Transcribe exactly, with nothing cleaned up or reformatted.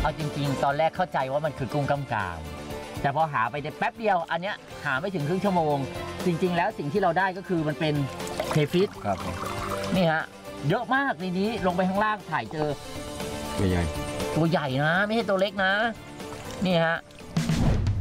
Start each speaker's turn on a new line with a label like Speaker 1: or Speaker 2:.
Speaker 1: เอาจริงๆตอนแรกเข้าใจว่ามันคือกุ้งกล้ามกรามแต่พอหาไปได้แป๊บเดียวอันเนี้ยหาไม่ถึงครึ่งชั่วโมงจริงๆแล้วสิ่งที่เราได้ก็คือมันเป็นเคฟิช
Speaker 2: ครับ
Speaker 1: นี่ฮะเยอะมากในนี้ลงไปข้างล่างถ่ายเจอ
Speaker 2: ตัวใหญ่
Speaker 1: ตัวใหญ่นะไม่ใช่ตัวเล็กนะนี่ฮะ